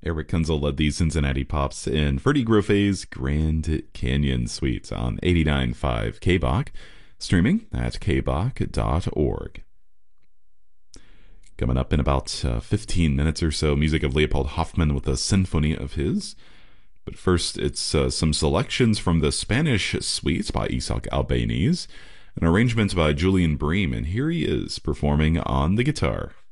Eric Kunzel led the Cincinnati Pops in Freddie Groffe's Grand Canyon Suite on 89.5 KBach, streaming at kbach.org. Coming up in about 15 minutes or so, music of Leopold Hoffmann with a symphony of his. But first, it's some selections from the Spanish Suite by Isaac Albéniz, an arrangement by Julian Bream, and here he is performing on the guitar.